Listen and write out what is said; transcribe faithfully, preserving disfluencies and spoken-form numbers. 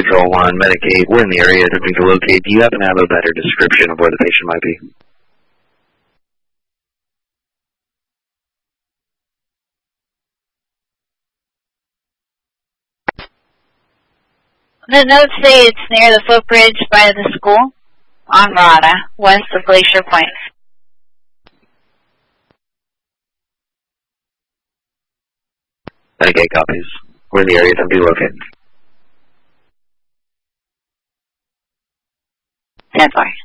Control one, Medicaid. We're in the area attempting to locate. Do you happen to have a better description of where the patient might be? The notes say it's near the footbridge by the school on Rada, west of Glacier Point. Medicaid copies. We're in the area attempting to locate. Stand by.